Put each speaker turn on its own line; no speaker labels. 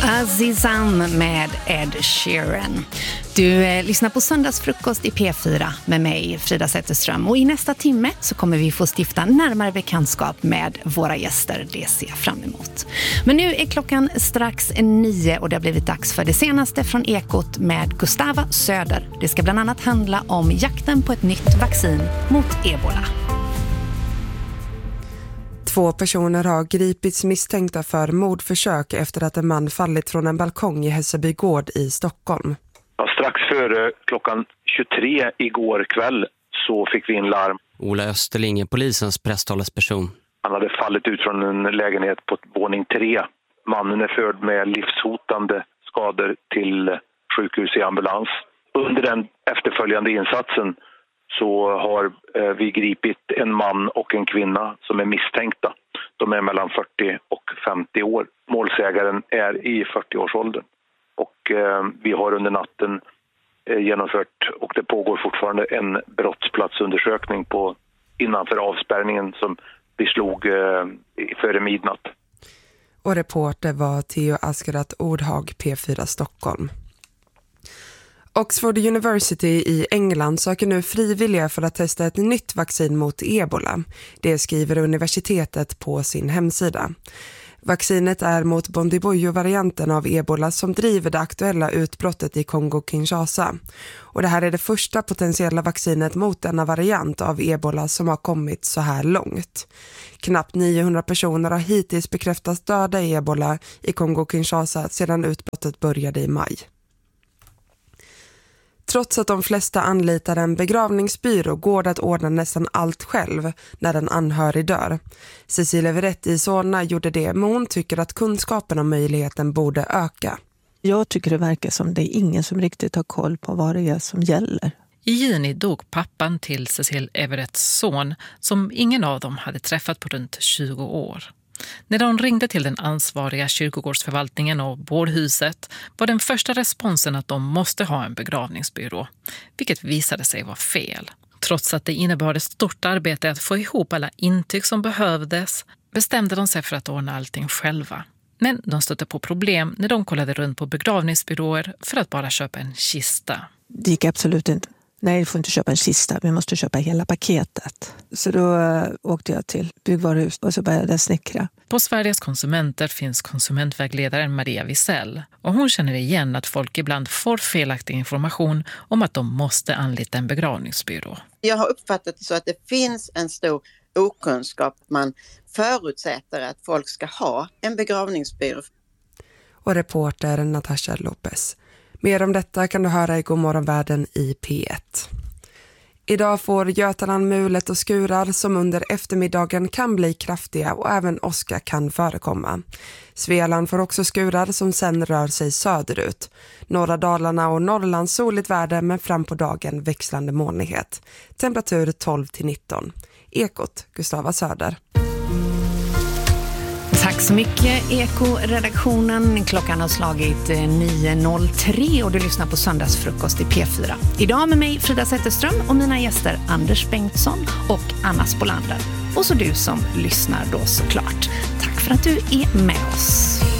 Azizam med Ed Sheeran. Du lyssnar på Söndagsfrukost i P4 med mig, Frida Zetterström. Och i nästa timme så kommer vi få stifta närmare bekantskap med våra gäster. Det ser jag fram emot. Men nu är klockan strax 9 och det har blivit dags för det senaste från Ekot med Gustava Söder. Det ska bland annat handla om jakten på ett nytt vaccin mot ebola.
2 personer har gripits misstänkta för mordförsök efter att en man fallit från en balkong i Hässelby gård i Stockholm.
Ja, strax före klockan 23 igår kväll så fick vi in larm.
Ola Österling är polisens presstalesperson.
Han hade fallit ut från en lägenhet på våning 3. Mannen är förd med livshotande skador till sjukhus i ambulans. Under den efterföljande insatsen så har vi gripit en man och en kvinna som är misstänkta. De är mellan 40 och 50 år. Målsägaren är i 40-årsåldern. Och vi har under natten genomfört, och det pågår fortfarande, en brottsplatsundersökning innanför avspärrningen som vi slog före midnatt.
Och reporter var Theo Askerat Ordhag, P4 Stockholm. Oxford University i England söker nu frivilliga för att testa ett nytt vaccin mot ebola. Det skriver universitetet på sin hemsida. Vaccinet är mot Bundibugyo-varianten av ebola som driver det aktuella utbrottet i Kongo-Kinshasa. Och det här är det första potentiella vaccinet mot denna variant av ebola som har kommit så här långt. Knappt 900 personer har hittills bekräftats döda i ebola i Kongo-Kinshasa sedan utbrottet började i maj. Trots att de flesta anlitar en begravningsbyrå går det att ordna nästan allt själv när en anhörig dör. Cecilia Veretti i Solna gjorde det, men hon tycker att kunskapen om möjligheten borde öka.
Jag tycker det verkar som det är ingen som riktigt har koll på vad det är som gäller.
I juni dog pappan till Cecil Everetts son som ingen av dem hade träffat på runt 20 år. När de ringde till den ansvariga kyrkogårdsförvaltningen och bårhuset var den första responsen att de måste ha en begravningsbyrå, vilket visade sig vara fel. Trots att det innebar ett stort arbete att få ihop alla intyg som behövdes bestämde de sig för att ordna allting själva. Men de stötte på problem när de kollade runt på begravningsbyråer för att bara köpa en kista.
Det gick absolut inte. Nej, du får inte köpa en kista. Vi måste köpa hela paketet. Så då åkte jag till byggvaruhus och så började jag snickra.
På Sveriges konsumenter finns konsumentvägledaren Maria Wisell. Och hon känner igen att folk ibland får felaktig information om att de måste anlita en begravningsbyrå.
Jag har uppfattat det så att det finns en stor okunskap. Man förutsätter att folk ska ha en begravningsbyrå.
Och reporter Natasha Lopez. Mer om detta kan du höra i Godmorgonvärlden i P1. Idag får Götaland mulet och skurar som under eftermiddagen kan bli kraftiga och även åska kan förekomma. Svealand får också skurar som sen rör sig söderut. Norra Dalarna och Norrland soligt väder men fram på dagen växlande molnighet. Temperatur 12-19. Ekot, Gustava Söder.
Tack så mycket, Eko-redaktionen. Klockan har slagit 9.03 och du lyssnar på Söndagsfrukost i P4. Idag med mig, Frida Zetterström, och mina gäster Anders Bengtsson och Anna Spolander. Och så du som lyssnar då såklart. Tack för att du är med oss.